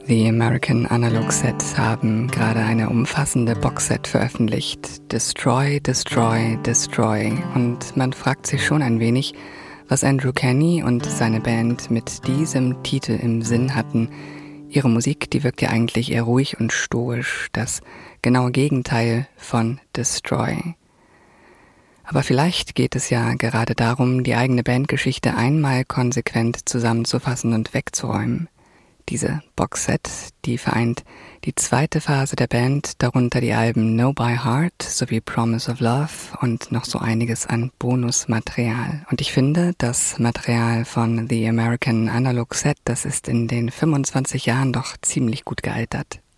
The American Analog Set haben gerade eine umfassende Boxset veröffentlicht. Destroy, Destroy, Destroy. Und man fragt sich schon ein wenig, was Andrew Kenny und seine Band mit diesem Titel im Sinn hatten. Ihre Musik, die wirkt ja eigentlich eher ruhig und stoisch, das genaue Gegenteil von Destroy. Aber vielleicht geht es ja gerade darum, die eigene Bandgeschichte einmal konsequent zusammenzufassen und wegzuräumen. Diese Boxset, die vereint die zweite Phase der Band, darunter die Alben No by Heart sowie Promise of Love und noch so einiges an Bonusmaterial. Und ich finde, das Material von The American Analog Set, das ist in den 25 Jahren doch ziemlich gut gealtert.